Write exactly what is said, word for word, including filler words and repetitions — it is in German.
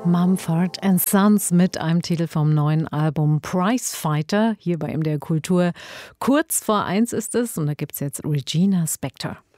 Mumford and Sons mit einem Titel vom neuen Album Prizefighter, hier bei M D R Kultur. Kurz vor eins ist es und da gibt es jetzt Regina Spektor.